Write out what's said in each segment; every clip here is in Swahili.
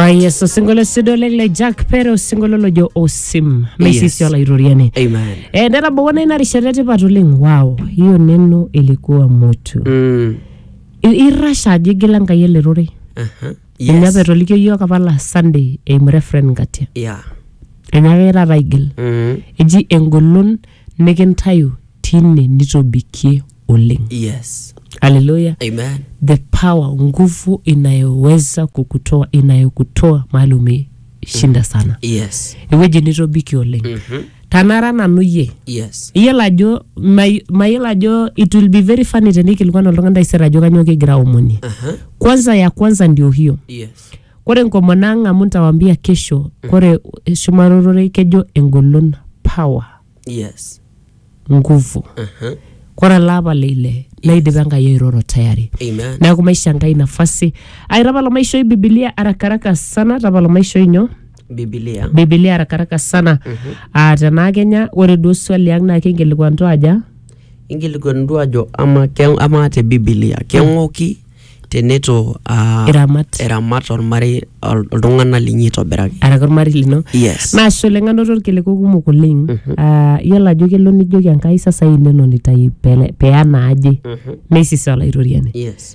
Yes, singolo sidole le Jack pero singolo lo jo osim. Mesisi ola iruriani. Amen. Ndara bwana ina risharete patuling. Wow, hiyo neno ilikuwa moto. Irasha jigilanga yele rore. Yes. Nya perolikyo yo kapala Sunday reference ngatia. Yeah. Enyagera raigil. Eji engolon nekintayu tine nitobikie oleng. Yes. Hallelujah. Amen. The power, nguvu inayoweza kukutoa, inayokutoa mahali umeshinda sana. Yes. Iweje nitobiki oleng. Tanara nanuye. Yes. Yela jo mayela jo it will be very funny tenikilikuwa na oltung'ani taisera jo kanyo kigira omoni. Kwanza ndio hiyo. Yes. Kore ngomonanga muntawambia kesho kore shumarorore kejo engolon power. Yes. Nguvu. Kora lava leile laidi banga yiroro tayari. Amen. Na kumaisha ngai nafasi. Ai rabalo maisho hii Biblia arakaraka sana. Rabalo maisho inyo Biblia arakaraka sana. Tana Kenya ore do swali yang na kingelikuwa ndo aja. Ingelikuwa ndo ajo ama ate Biblia. Kengoki teneto eramat olmari oltung'ana linyi tobiraki. Arakormari lino. Yes. Na sholenga notor keleko kumok oleng. Yala ajo kelo nijoki enkai sasa ineno nitai peana aje. Mesisi ola iroriane. Yes.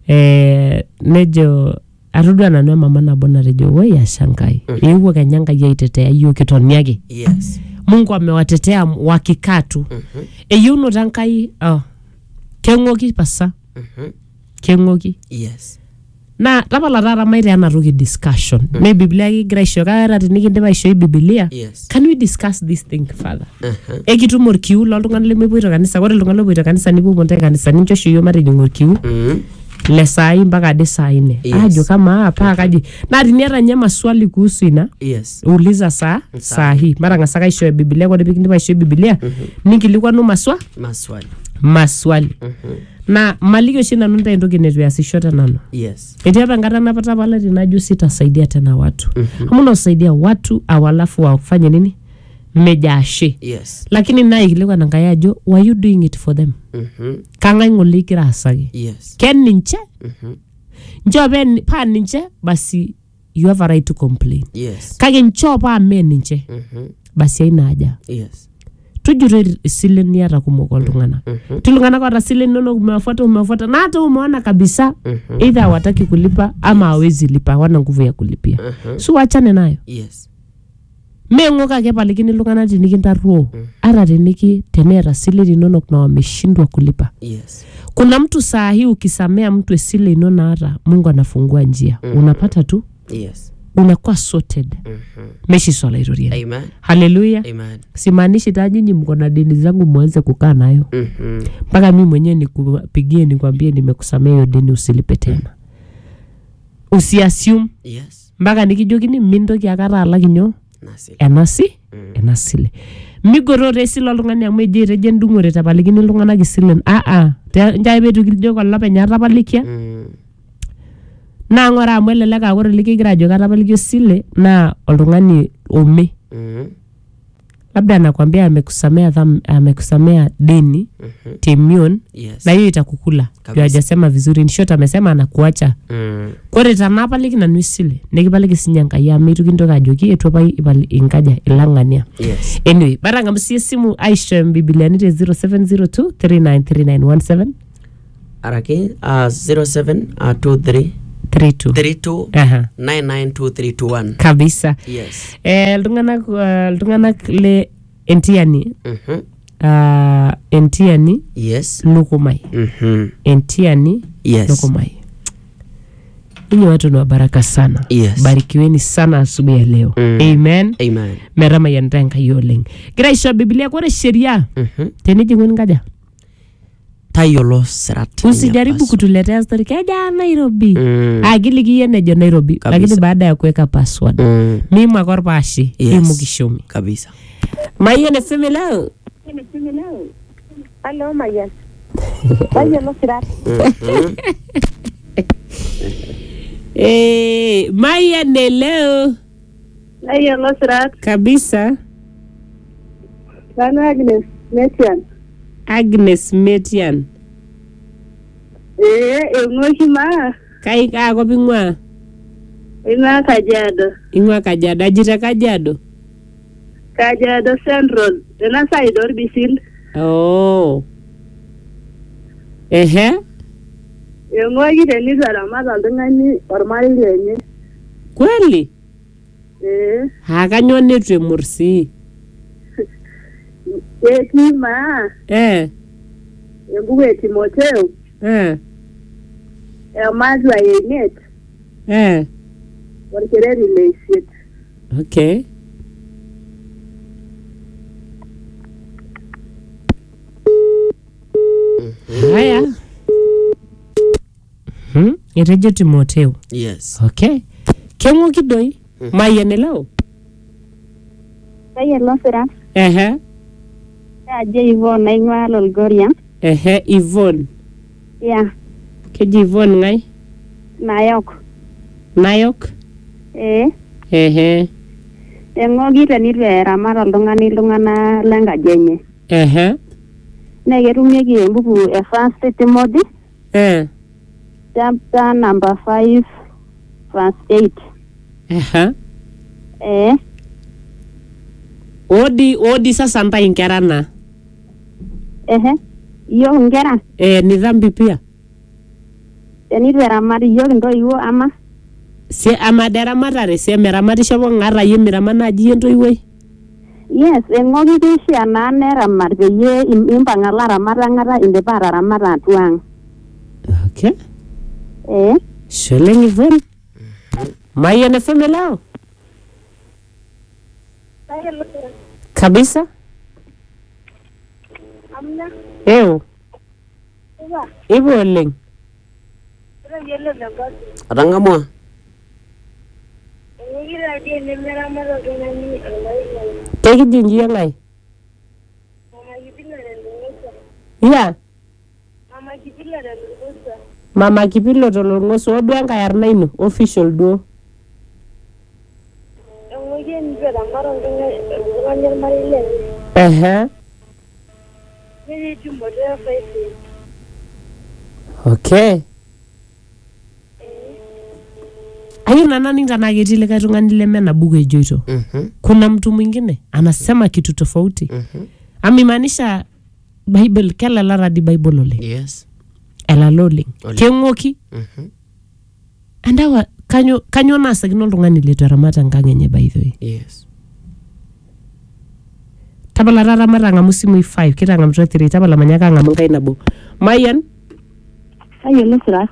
Nejo atudua nanu mama nabo natejo we ya shangai. Ewo kanyanga yaitetea hiyo kitoniage. Yes. Mungu amewatetea wakikatu. Eyuno tankai kengoki pasa. Kengoki. Yes. Na tapala tara maite ana toki discussion. Me Biblia kigira isho kara tinikindipa isho Biblia. Yes. Can we discuss this thing further? Ekitum orkiu loltung'ani lemepoito kanisa. Ore iltung'ani lepoito kanisa nipuo ntae kanisa nincho oshi yiok matijing orkiu. Le saa mpaka ade saa 4. Ajo kama hapa kaji. Na tiniata nye maswali kuhusu ina. Yes. Uliza saa hii. Mara ngasaka isho Biblia kwa nipikindipa isho Biblia. Nikilikuwa no maswali. Na malikyo shina nunta entoki netu yasishota nano. Yes. Etiapa ngata napata pala tinaju sitasaidia tena watu. Hamuna usaidia watu awalafu wafanye nini? Mejashe. Yes. Lakini na ikilikuwa nangayajo, were you doing it for them? Kanga ingoli kira asagi. Yes. Ken ninche? Njobe pa ninche, basi you have a right to complain. Yes. Kage ncho pa ame ninche. Basi haina haja. Yes. Tujure sile ni hata kumoko oltung'ana. Tulung'ana kwa sile nono umewafuata na hata umeona kabisa either hawataki kulipa ama hawezi lipa, wana nguvu ya kulipia. So wachane nayo. Yes. Mengoka kepa likini lung'ana tinikintaruo. Ara tenera sile linono na wameshindwa kulipa. Yes. Kuna mtu saa hii ukisamea mtu sile inona hata Mungu anafungua njia. Unapata tu. Yes. Unakuwa sorted. Meshi swala iruria. Amen. Hallelujah. Amen. Simaanishi nyinyi mko na deni zangu muanze kukaa nayo. Mpaka mimi mwenyewe nikupigie nikwambie nimekusamea hiyo deni usilipe tena. Usiassume. Yes. Mpaka nikijokini mintoki akata alakinyo. Enasile. Migorore silo oltung'ani amu eje ndung'ore tapalikini iltung'anak isilen. Njai betu kijo kolopeny atapalikia. Na ngora amueleleka akore likigira ajo katapalikio sile na oltung'ani ome. Labda anakuambia amekusamea deni temion. Yes. Na hiyo itakukula. Ndio hajasema vizuri. Nishota amesema anakuacha. Kore tanapaliki na nwisile. Nekipaliki sinyanga ya mitu kintoka ajoki etuapa ingaja ilang'ania. Yes. Anyway, baranga msiye simu Aisha Biblia nite 0702 393917. Araki 0723 32 992321. Kabisa. Yes. Iltung'anak le entiani. Entiani. Yes. Lukumai. Entiani. Yes. Lukumai. Ninyi watu ni wabaraka sana. Yes. Barikiweni sana asubuhi ya leo. Amen. Amen. Merama yantenga yoleng. Graisha Biblia kwa sheria. Teniji ngaja. Tayolo serat. Usijaribu kutuletea story kaja Nairobi. Agili kiye nejo Nairobi. Lakini baada ya kuweka password. Mimi makorpa ashi. Imu kishomi. Kabisa. Mayan FM leo. Hello Mayan. Tayolo serat. Mayan leo. Tayolo serat. Kabisa. Kana Agnes Metian. Ngoshi ma. Kai ka ko bingwa. Ing'ua Kajiado. Ing'ua Kajiado. Ajita Kajiado? Kajiado Central. Ena side Orbisil. Oh. Ehe? Eng'uaki tenitaramat oltung'ani ormarei lenye. Kweli? Kanyioo netu emur sii? Etii maa. Embuku e Timotheo. Ematua emiet. Orkereri le isiet. Okay. Haya. Etejo Timotheo. Yes. Okay. Keng'oki doi? Mayieneleo? Tayiolo Sirat. Ajo Yvonne naing'ua Lolgoria. Yvonne. Yeah. Keji Yvonne ng'ai? Nayok. Nayok? Eng'oki tenitu eramat oltung'ani iltung'anak lenkaji enye. Nee ketumieki embuku e First Timothy. Chapter number 5 verse 8. Odi sasa ntai nkera na. Iyo nkera? Ni dhambi pia. Tenitu eramat iyo ntoiwuo ama? Si amadera matare si meramatisho ng'ara ye miramana aji entoiwuoi. Yes, eng'oki keishaa naa neramat peyie impang' alo aramat ang'ata indipa ataramat atuang'. Okay. Sholeng Yvonne. Mayian FM leo? Kabisa? Amna. Ibu oleng. Atang'amua? Kekijinji ng'ai? Yeah. Mama Kipilo tolong'oso duo enkae arna ino official duo. Okay. Ayo nani ndana ketii likae tung'ani leme na buku ejoito. Kuna mtu mwingine anasema kitu tofauti. Amimaanisha Bible kela lara di Bible ole. Yes. Ela loling. Keng'oki. Andawa kanyo nasakino oltung'ani letu eramata nkang' enye by the way. Yes. Tabala raramata ng'amu simu 5 kitang'amutua 3 tabala manyaka ng'amu nkai nabo. Mayan? Tayiolo Sirat.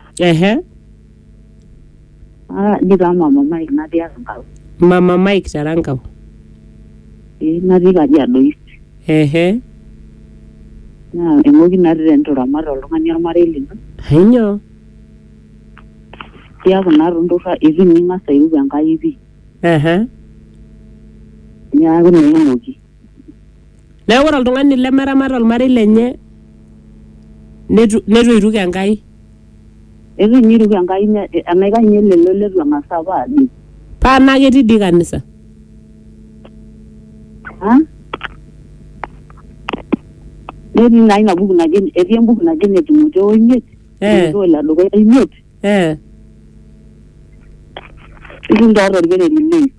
Diga Mama Mike natii Arankau. Mama Mike Tarankau. Natii Kajiado East. Naa eng'oki natii tenturamat oltung'ani ormarei lino. Hainyoo? Kiaku naa tondurra itu ning'as airuk Enkai pii. Niaku naa eng'oki. Neeku ore oltung'ani lemeramat ormarei lenye netu iruk Enkai. Itu niruk Enkai enaikash ninye lelo letu eng'as apa ajing. Paa naa ketii dii kanisa. Netii naa ina buku naji etii embuku naji ene Timotheo 5. Ilo dukuya 5. Itu ndoto orkereri le.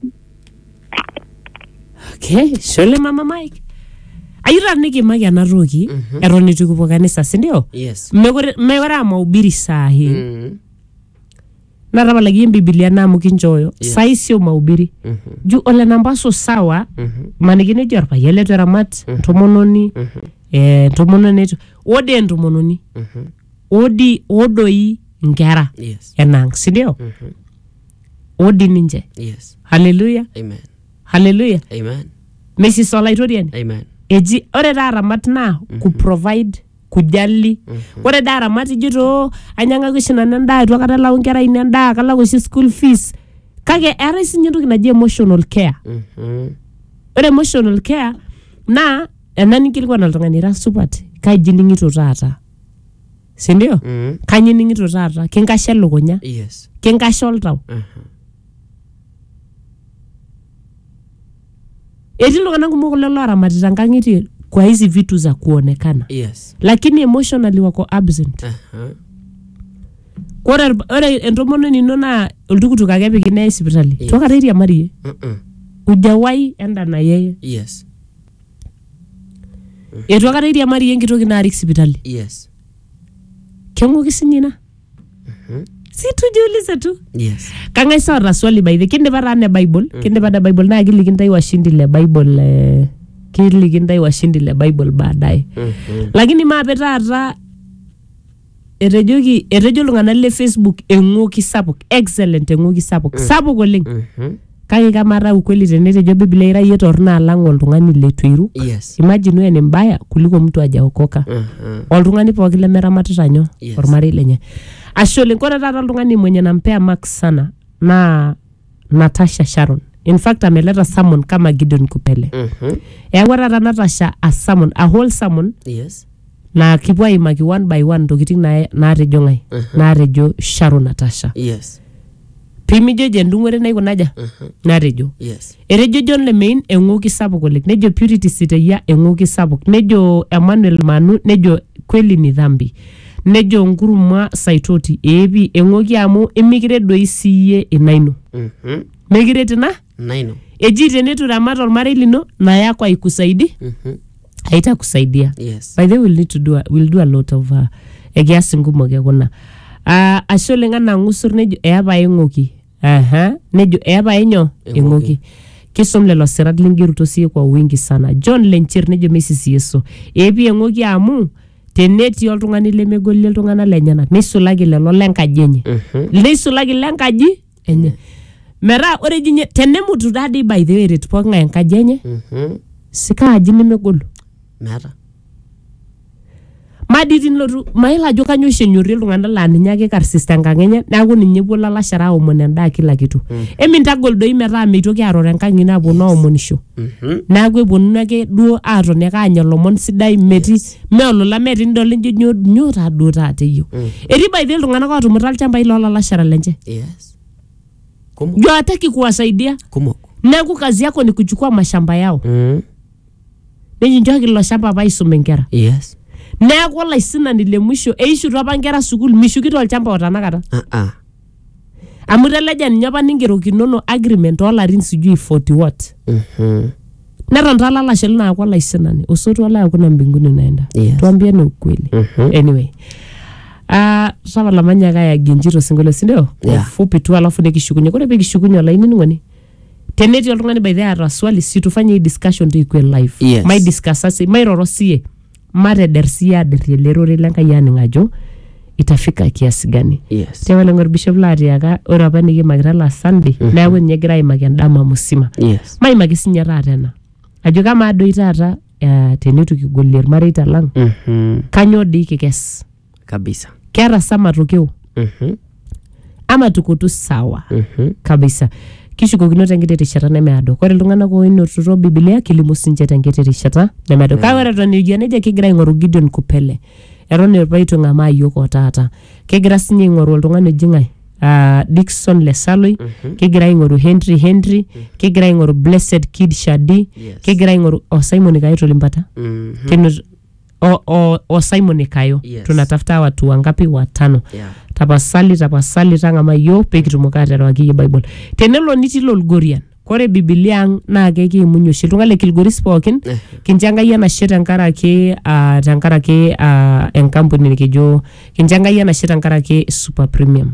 Okay, shole Mama Mike. Ayuta nikimaki ena toki eton itu kipuo kanisa, si ndio? Yes. Mekore mahubiri sahi. Natapalaki Biblia na amu kinchooyo. Sahi sio mahubiri. Juu ole nambaso sawa manikine ejo orpayian letu eramat ntomononi ntomononi etu odi entomononi odoi nkera enang, si ndio? Odi ninche. Yes. Hallelujah. Amen. Hallelujah. Amen. Messi solaitoriani. Amen. Eji ore da ramat na ku provide kujali. Ore da ramat jito anyanga kushina nanda atu akata lau nkera ina nda kala kushi school fees. Kage era sinye ntoki naji emotional care. Ore emotional care na enani kilikuwa oltung'ani ra supat kajining'ito taata. Si ndio? Kanyining'ito taata kinkashe lukunya. Yes. Kinkashe oltau. Eti iltung'anak kumok lelo aramatita nkang'itie kwa hizi vitu za kuonekana. Yes. Lakini emotionally wako absent. ore entomononi ino na oltukutuk ake epiki ne hospitali toka area Marie ujawai enda na yeye Yes. Toka area Marie nkitoki na arik hospitali Yes. Kengoki sinyina si tujiulize tu Yes. Kanga isa swali by the kinde bara ne Bible kinde bada Bible na akili kintai washindi le Bible kili kintai washindi le Bible baadaye lakini mapeta ata etejo lungana le Facebook engoki sapuk excellent engoki sapuk sapuk oleng kake kamara ukweli tenetejo Biblia ira yeye torna alang oltungani letuiru Yes. imagine wewe ni mbaya kuliko mtu hajaokoka oltungani pooki lemeramatita nyo ormarei lenye ashole nkora tata oltungani mwenye nampea max sana na Natasha Sharon in fact ameleta summon kama Gideon Kupele tata Natasha a summon a whole summon Yes. na kipwa imaki one by one tokiting na rejo ngai na rejo Sharon Natasha Yes. pimijo jendungore na ikunaja na rejo Yes. erejo John Lemain engoki sapuk oleng nejo Purity Siteya engoki sapuk nejo Emmanuel Manu nejo kweli ni dhambi nejo Nguruma Saitoti ebi engoki amu emikire doi siye inaino mekire tina Naino. eji tenetu ramata ormarei lino na yako haikusaidi haita kusaidia Yes. by the way we'll do a lot of egiasi ngumok ekuna ashole ngana ngusur nejo eapa engoki nejo eapa enyo engoki kisom lelo sirat lingiruto siye kwa wingi sana John Lencher nejo Mrs. Yeso epi engoki amu teneti oltungani lemegoli oltungana lenyenak nisulaki lelo lenkaji enye nisulaki lenkaji enye mera ore jinye tenemutu dadi by the way retpoka enkaji enye sikaaji nimegolo Mera. maditin lotu maila ajo kanyo shenyori iltung'ana la ninye ake karsista enkang enye neeku ninye epuo lalashara aomon endaa kila kitu emintagol doi metaa meitoki aaror enkang ino aponu aomonisho neeku eponunui ake duo aatoni ake aanya lomon sidai metii meolola metii ndol njo nyoo taa duo taata eyieu etii baadhi iltung'ana ootumuta ilchambai loolalashara lenche Yes. Kumok. jo hataki kuwasaidia Kumok. neeku kazi yako ni kuchukua mashamba yao nejinjoki ilo shamba paisum nkera Yes. neeku olaisinani le mwisho eishutu apa nkera sukul mishukito olchamba otanakata amu teleja ninye apa ningerokinono agreement olarin sijui 40 what neton talalashe linaaku olaisinani osotu wala hakuna mbinguni naenda tuambiane ukweli anyway sawa la manya kaya ginjiro singole sindio fupi tu alafu nikishukunye kule pikishukunye olaini ngoni teneti oltungani by the ara swali situfanye discussion to equal life Yes. my discussasi my rorosie mare dersia derrelero lenka yani ngajo itafika kiasi gani Yes. tewale ngor bishop lariaga ora apa nikimakita la Sunday neeku ninye egira aimaki endama musima Yes. maimaki sinye taata tena ajo kama adoi taata tenetu kigolie irmareita lang kanyo dii kikes Kabisa. keeta sa matokeo ama tukutu sawa kabisa kishukokino tenkiti rishata nemeado kore iltung'ana oinotito Biblia kilimu sinche tenkiti rishata nemeado kake ore eton ejo nejia kigira aing'oru Gideon Kupele eton eitu ng'amaa yiok otaata kegira sinye aing'oru oltung'ani oji ng'ae Dickson Lesaloi kegira aing'oru Henry kegira aing'oru Blessed Kid Shadi kegira aing'oru Simon Kaito Limbata o Simon Kayo tunatafuta watu wangapi? Watano. Tapasali tangama yo pekitumoka aterewaki Bible tenelo nitilo Lgorian kore Biblia ang na kekimunyo shiltungale Kilgoris pookin kinjanga yana sheta nkarake enkampuni nikijo kinjanga yana sheta nkarake Super Premium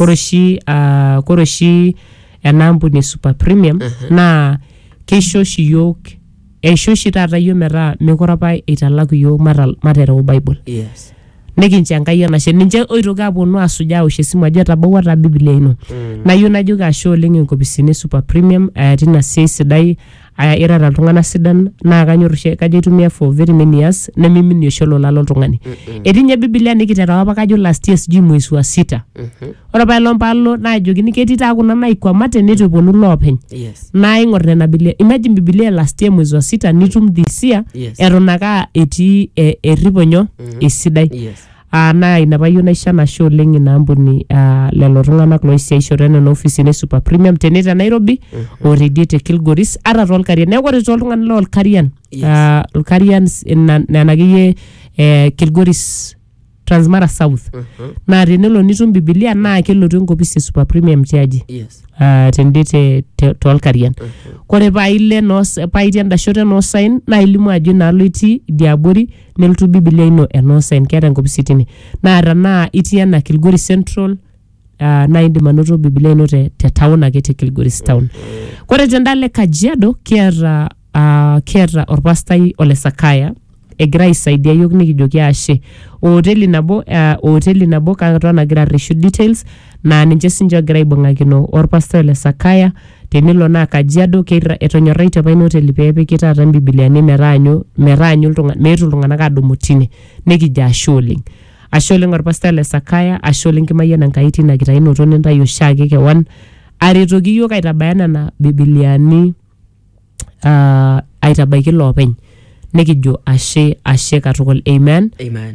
koroshi enampuni Super Premium na keishoshi yok eishoshi tata yo mera mekorapa italaku yo matereu Bible nekinchanga yana she ninje oitoka aponu asuja aoshe simu ajo tabawua ta Biblia ino na yo najo gasho oleng enkopisini Super Premium tina sei sidai irara iltung'ana sidan na kanyor kajo itumia for very many years nemimini osholo lalo iltung'ani etinye Biblia nikitereu apa kajo last year sijui mwezi wa 6 ore pa lompalo najokini ketii taa kuna naikwamate netu eponu loopeny naing'or nena Biblia imagine Biblia last year mwezi wa 6 nitum this year eton ake etii eriponyo esidai na inapa yo naisha nasho oleng ina ampuni lelo tung'anak loisiaishore nena ofisini Super Premium teneta Nairobi o Radiate Kilgoris ara tolkarian neeku ore toltung'ani lolkarian Olkarian nena akeyie Kilgoris Transmara South. Na tenelo nitum Biblia na kelotu enkopisi Super Premium tiaji. Yes. Tendete tolkarian. Kore paile paiti endashoto no sign na ilimu ajo naloiti diabori nelotu Biblia ino eno sign keeta enkopisi tine. Na tana itii ena Kilgoris Central na indim anoto Biblia ino te town ake te Kilgoris town. Kore tendale Kajiado kiata orpastai Ole Sakaya egira aisaidia yiok nikijoki ashe. Hoteli nabo katon agira areshu details na ninche sinjo agira aibung'akino orpastai Ole Sakaya tenilo na Kajiado keira etonyorraite apa ina hoteli peepiki taata Bibiliani meetu iltung'anak adumu tine nikijo ashe oleng. Ashe oleng orpastai Ole Sakaya, ashe oleng Kimayian Enkai tina kitainoto nintayu oshiake kewan aretoki yiok aitabaya nena Bibiliani aitabaiki loopeny nikijo ashe katukul. Amen.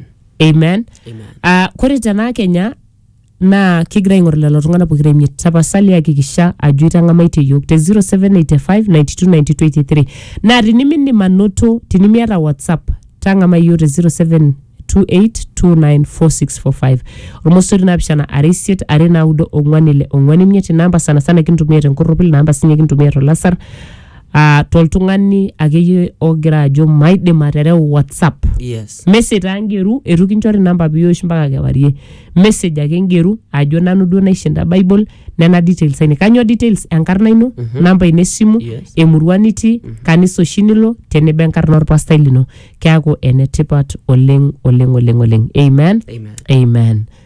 Kore tena Kenya na kigira aing'or lelo tung'anak pokira imiet tapasali hakikisha ajo itang'amaite yiok te 0785929283 na tinimindim anoto tinimiata WhatsApp tang'amai yiok te 0728294645 ormosori napishana arisiet are naudo ong'wan ile ong'wan imiet namba sana kintumia tenkorropil namba sinye kintumia tolasar toltung'ani akeyie ogira ajo maidim atereu WhatsApp. Yes. Message angeru etu kinchori namba biyosh mpaka kewarie. Message ake ngeru ajo nanu duo naishinda Bible nena details aine. Kanyo details enkarna ino, namba ine simu, emurua nitii, kanisa oshi nilo tenebo enkarna orpastai lino. Keaku enetipat oleng. Amen.